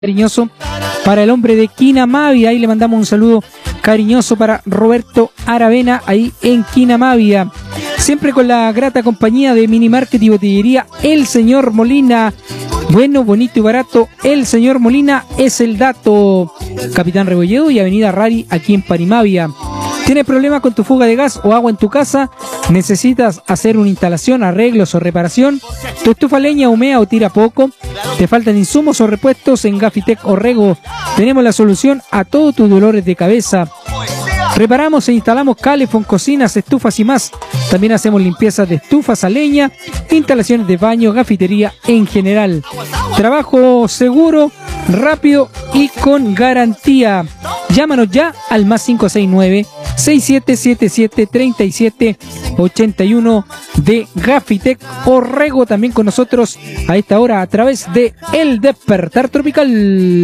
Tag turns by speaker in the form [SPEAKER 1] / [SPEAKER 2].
[SPEAKER 1] cariñoso para el hombre de Quinamavia. Ahí le mandamos un saludo cariñoso para Roberto Aravena, ahí en Quinamavia. Siempre con la grata compañía de Mini Market y Botillería El Señor Molina. Bueno, bonito y barato, El Señor Molina es el dato. Capitán Rebolledo y Avenida Rari, aquí en Parimavia. ¿Tienes problemas con tu fuga de gas o agua en tu casa? ¿Necesitas hacer una instalación, arreglos o reparación? ¿Tu estufa leña humea o tira poco? ¿Te faltan insumos o repuestos? En Gafitec Orrego tenemos la solución a todos tus dolores de cabeza. Reparamos e instalamos calefón, cocinas, estufas y más. También hacemos limpiezas de estufas a leña, instalaciones de baño, gafitería en general. Trabajo seguro, rápido y con garantía. Llámanos ya al más 569-6777-3781 de Gafitec Orrego. También con nosotros a esta hora a través de El Despertar Tropical.